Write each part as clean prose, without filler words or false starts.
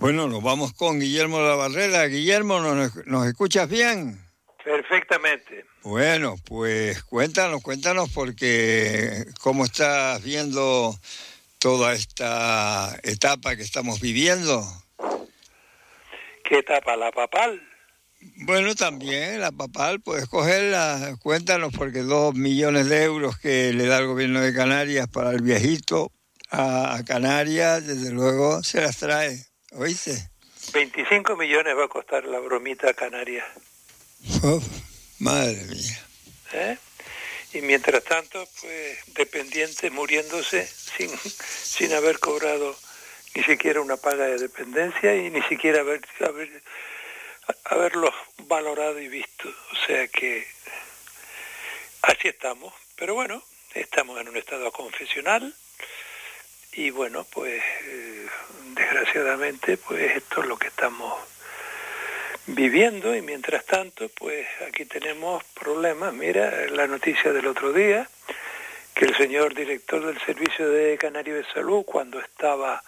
Bueno, nos vamos con Guillermo Lavarrela. Guillermo, ¿nos escuchas bien? Perfectamente. Bueno, pues cuéntanos, porque cómo estás viendo toda esta etapa que estamos viviendo. ¿Qué etapa? ¿La papal? Bueno, también la papal, puedes cogerla. Cuéntanos, porque 2 millones de euros que le da el gobierno de Canarias para el viajito a Canarias, desde luego se las trae, ¿oíste? 25 millones va a costar la bromita canaria. Uf, madre mía. Y mientras tanto, pues, dependientes muriéndose sin haber cobrado ni siquiera una paga de dependencia y ni siquiera haberlos valorado y visto. O sea que así estamos. Pero bueno, estamos en un estado confesional y bueno, pues desgraciadamente, pues esto es lo que estamos viviendo y mientras tanto, pues aquí tenemos problemas. Mira, la noticia del otro día, que el señor director del Servicio de Canario de Salud, cuando estaba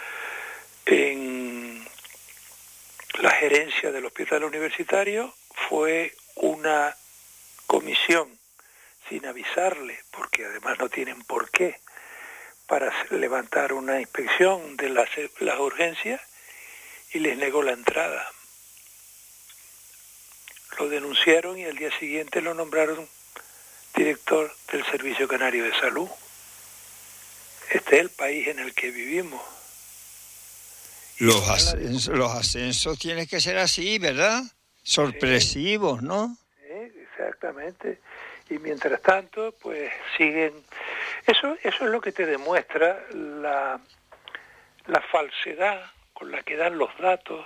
en la gerencia del hospital universitario, fue una comisión sin avisarle, porque además no tienen por qué, para levantar una inspección de las urgencias y les negó la entrada. Lo denunciaron y al día siguiente lo nombraron director del Servicio Canario de Salud. Este es el país en el que vivimos. Los ascensos tienen que ser así, ¿verdad? Sorpresivos, ¿no? Sí, exactamente. Y mientras tanto, pues siguen... Eso es lo que te demuestra la falsedad con la que dan los datos,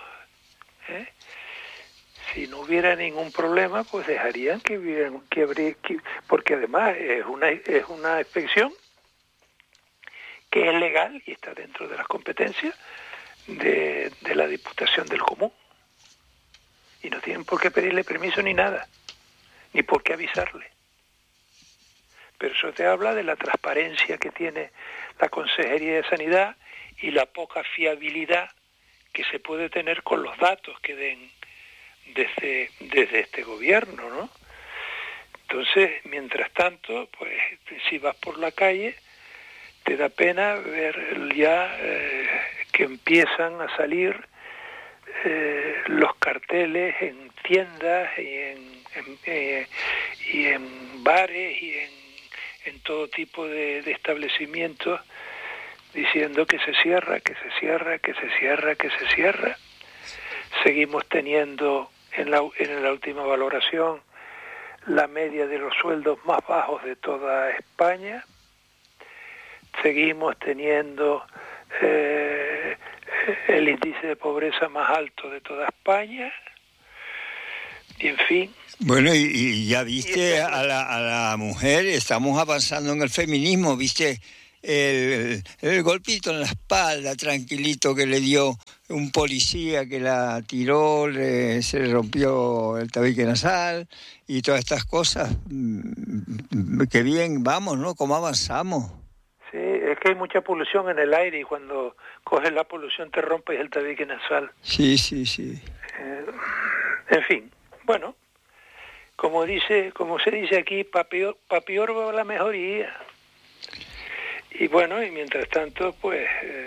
Si no hubiera ningún problema, pues dejarían porque además es una inspección que es legal y está dentro de las competencias de la Diputación del Común. Y no tienen por qué pedirle permiso ni nada, ni por qué avisarle. Pero eso te habla de la transparencia que tiene la Consejería de Sanidad y la poca fiabilidad que se puede tener con los datos que den desde este gobierno, ¿no? Entonces, mientras tanto, pues si vas por la calle, te da pena ver ya que empiezan a salir los carteles en tiendas y en bares y en todo tipo de establecimientos diciendo que se cierra, que se cierra, que se cierra, que se cierra. Seguimos teniendo en la última valoración la media de los sueldos más bajos de toda España. Seguimos teniendo el índice de pobreza más alto de toda España. Y en fin. Bueno, y ya viste a la mujer, estamos avanzando en el feminismo, viste el golpito en la espalda, tranquilito, que le dio un policía que la tiró, se le rompió el tabique nasal y todas estas cosas. Qué bien vamos, ¿no? ¿Cómo avanzamos? Sí, es que hay mucha polución en el aire y cuando coges la polución te rompes el tabique nasal. Sí. En fin, bueno, como se dice aquí, pa' peor va la mejoría. Y bueno, y mientras tanto, pues,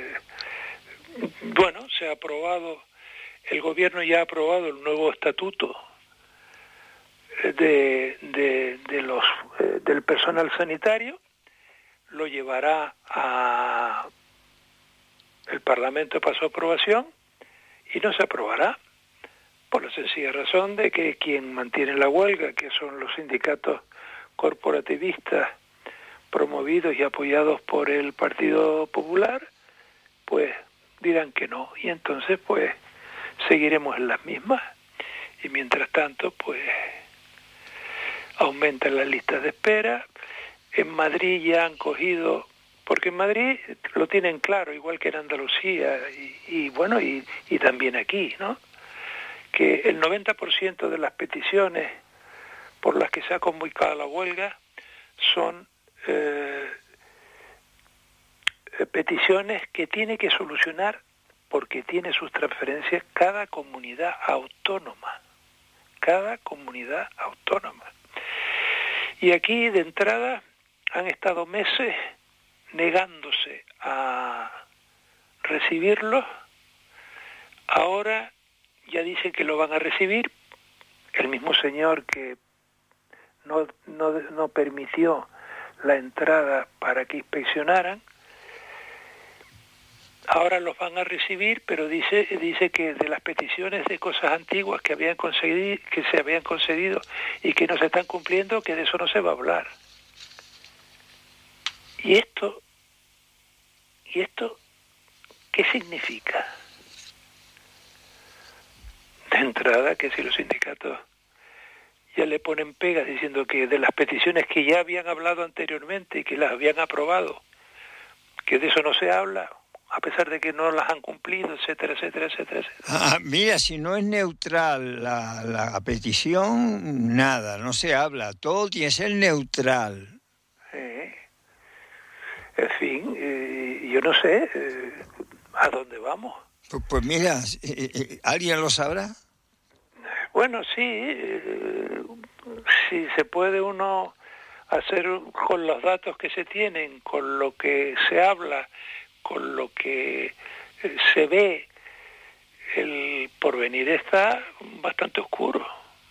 se ha aprobado, el gobierno ya ha aprobado el nuevo estatuto del personal sanitario, lo llevará el Parlamento para su aprobación y no se aprobará, por la sencilla razón de que quien mantiene la huelga, que son los sindicatos corporativistas promovidos y apoyados por el Partido Popular, pues dirán que no, y entonces pues seguiremos en las mismas, y mientras tanto pues aumentan las listas de espera. En Madrid ya han cogido, porque en Madrid lo tienen claro, igual que en Andalucía, y también aquí, ¿no? Que el 90% de las peticiones por las que se ha convocado la huelga son peticiones que tiene que solucionar porque tiene sus transferencias cada comunidad autónoma. Cada comunidad autónoma. Y aquí, de entrada, han estado meses negándose a recibirlos. Ahora ya dice que lo van a recibir. El mismo señor que no permitió la entrada para que inspeccionaran, ahora los van a recibir, pero dice que de las peticiones de cosas antiguas que se habían concedido y que no se están cumpliendo, que de eso no se va a hablar. ¿Y esto qué significa? De entrada, que si los sindicatos ya le ponen pegas diciendo que de las peticiones que ya habían hablado anteriormente y que las habían aprobado, que de eso no se habla, a pesar de que no las han cumplido, etcétera, etcétera, etcétera, etcétera. Mira, si no es neutral la petición, nada, no se habla, todo tiene que ser neutral. En fin, yo no sé a dónde vamos. Pues mira, ¿alguien lo sabrá? Bueno, sí, si se puede uno hacer con los datos que se tienen, con lo que se habla, con lo que se ve, el porvenir está bastante oscuro,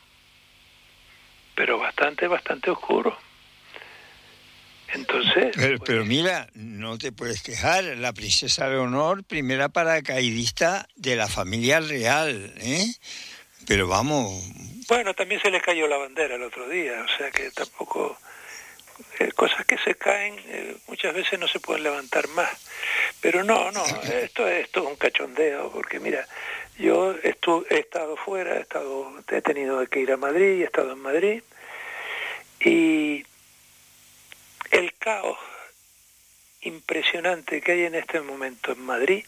pero bastante oscuro. Entonces... Pero mira, no te puedes quejar, la princesa Leonor, primera paracaidista de la familia real, ¿eh? Pero vamos... Bueno, también se les cayó la bandera el otro día, o sea que tampoco... cosas que se caen muchas veces no se pueden levantar más. Pero no, esto es un cachondeo, porque mira, yo he estado fuera, he tenido que ir a Madrid, he estado en Madrid, y el caos impresionante que hay en este momento en Madrid.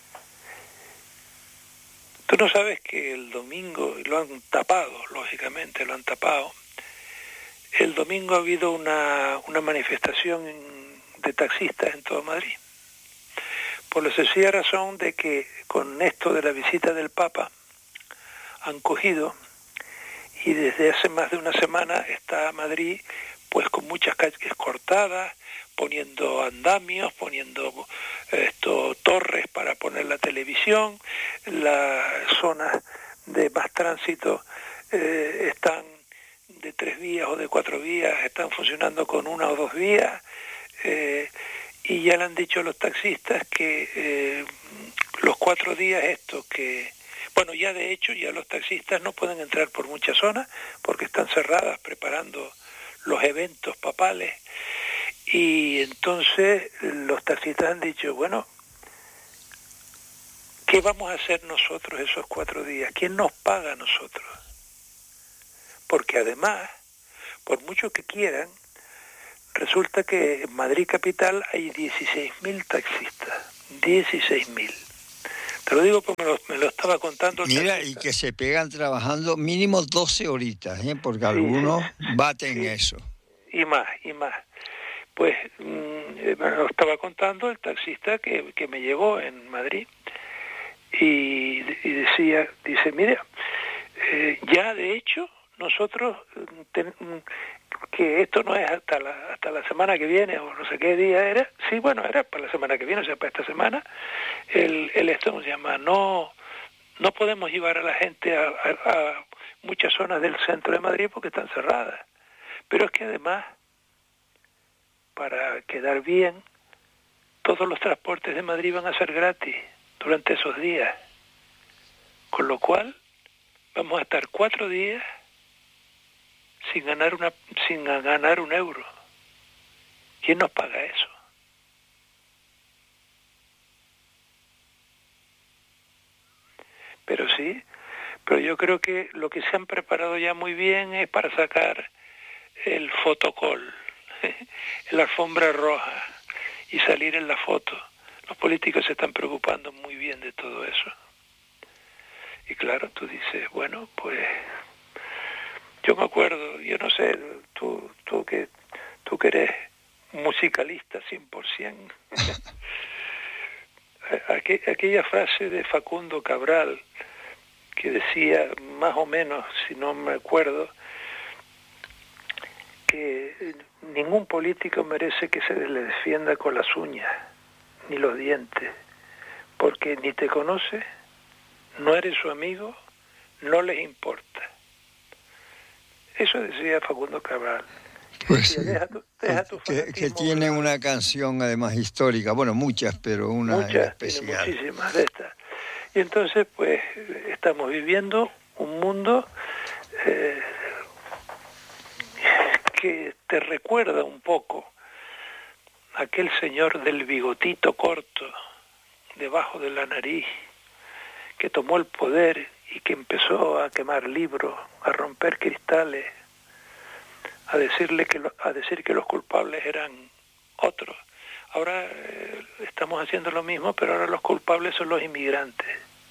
Tú no sabes que el domingo, y lo han tapado, lógicamente, lo han tapado, el domingo ha habido una manifestación de taxistas en todo Madrid, por la sencilla razón de que con esto de la visita del Papa han cogido, y desde hace más de una semana está Madrid pues con muchas calles cortadas, poniendo andamios, poniendo torres para poner la televisión, las zonas de más tránsito están de 3 vías o de 4 vías, están funcionando con 1 o 2 vías, y ya le han dicho a los taxistas que los 4 días estos que... Bueno, ya de hecho ya los taxistas no pueden entrar por muchas zonas porque están cerradas preparando los eventos papales, y entonces los taxistas han dicho, bueno, ¿qué vamos a hacer nosotros esos 4 días? ¿Quién nos paga a nosotros? Porque además, por mucho que quieran, resulta que en Madrid capital hay 16.000 taxistas, 16.000. Te lo digo porque me lo estaba contando. Mira, y que se pegan trabajando mínimo 12 horitas, porque algunos baten eso. Y más. Pues me lo estaba contando el taxista que me llevó en Madrid, y dice, mira, ya de hecho nosotros, que esto no es hasta la semana que viene, o no sé qué día era, sí, bueno, era para la semana que viene, o sea, para esta semana, esto nos llama, no podemos llevar a la gente a muchas zonas del centro de Madrid porque están cerradas. Pero es que además, para quedar bien, todos los transportes de Madrid van a ser gratis durante esos días. Con lo cual, vamos a estar 4 días sin ganar un euro. ¿Quién nos paga eso? Pero yo creo que lo que se han preparado ya muy bien es para sacar el fotocall, la alfombra roja, y salir en la foto. Los políticos se están preocupando muy bien de todo eso. Y claro, tú dices, bueno, pues yo me acuerdo, yo no sé, tú que eres musicalista 100%, aquella frase de Facundo Cabral que decía, más o menos, si no me acuerdo, que ningún político merece que se le defienda con las uñas ni los dientes, porque ni te conoce, no eres su amigo, no les importa. Eso decía Facundo Cabral. Pues Decía, deja tu que tiene una canción además histórica, bueno, muchas, pero una en especial. Tiene muchísimas de estas. Y entonces, pues, estamos viviendo un mundo que te recuerda un poco a aquel señor del bigotito corto, debajo de la nariz, que tomó el poder y que empezó a quemar libros, a romper cristales, a decir que los culpables eran otros. Ahora estamos haciendo lo mismo, pero ahora los culpables son los inmigrantes.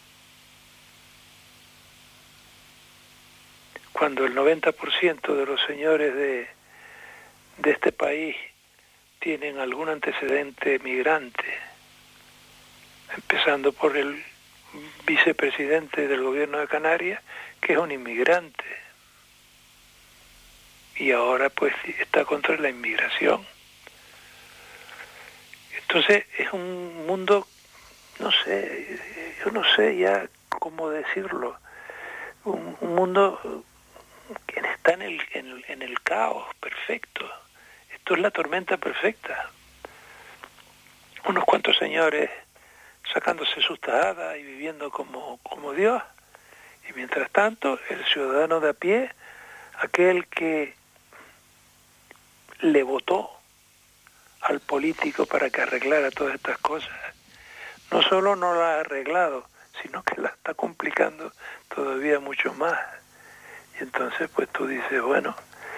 Cuando el 90% de los señores de este país tienen algún antecedente migrante, empezando por el vicepresidente del gobierno de Canarias, que es un inmigrante, y ahora pues está contra la inmigración. Entonces es un mundo, no sé, yo no sé ya cómo decirlo, un mundo que está en el caos perfecto. Esto es la tormenta perfecta. Unos cuantos señores sacándose sus tajadas y viviendo como Dios, y mientras tanto el ciudadano de a pie, aquel que le votó al político para que arreglara todas estas cosas, no solo no la ha arreglado, sino que la está complicando todavía mucho más. Y entonces pues tú dices, bueno,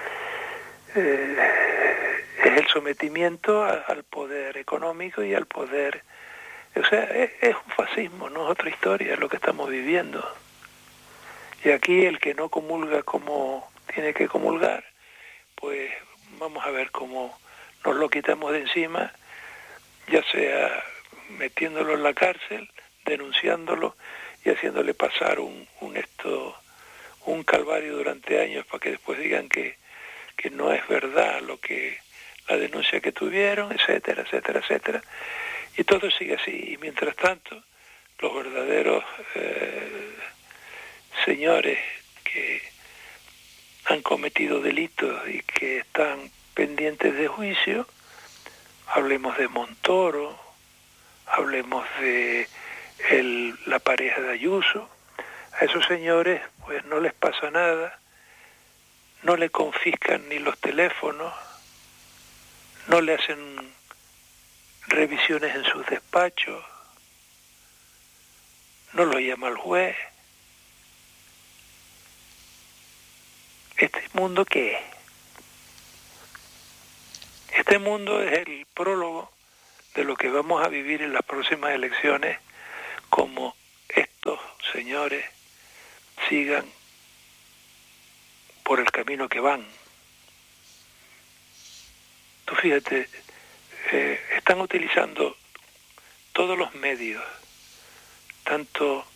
es el sometimiento al poder económico y al poder, o sea, es un fascismo, no es otra historia, es lo que estamos viviendo. Y aquí el que no comulga como tiene que comulgar, pues vamos a ver cómo nos lo quitamos de encima, ya sea metiéndolo en la cárcel, denunciándolo y haciéndole pasar un calvario durante años para que después digan que no es verdad la denuncia que tuvieron, etcétera, etcétera, etcétera. Y todo sigue así. Y mientras tanto, los verdaderos señores que han cometido delitos y que están pendientes de juicio, hablemos de Montoro, hablemos de la pareja de Ayuso, a esos señores pues no les pasa nada, no le confiscan ni los teléfonos, no le hacen revisiones en sus despachos, no lo llama el juez. ¿Este mundo qué es? Este mundo es el prólogo de lo que vamos a vivir en las próximas elecciones, como estos señores sigan por el camino que van. Tú fíjate, están utilizando todos los medios, tanto